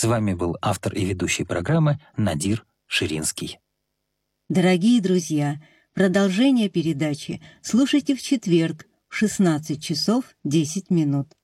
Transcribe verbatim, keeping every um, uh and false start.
С вами был автор и ведущий программы Надир Ширинский. Дорогие друзья, продолжение передачи слушайте в четверг в шестнадцать часов десять минут.